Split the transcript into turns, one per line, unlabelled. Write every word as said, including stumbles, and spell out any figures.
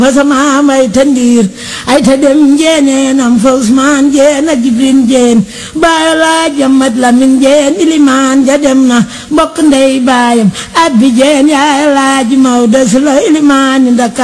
Fasama may tandir ay ta dem jene nam fa Usmaan jeen ak Jibrin jeen baay la jamat Lamin jeen ilimaan ja dem na mbokk ndey baayam abbi jeen yaay laaji Mawdo Sula ilimaan Ndakaaru